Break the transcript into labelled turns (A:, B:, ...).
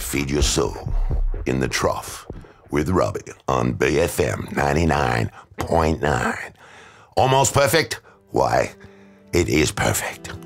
A: feed your soul in the trough with Robbie on BFM 99.9. Almost perfect? Why, it is perfect.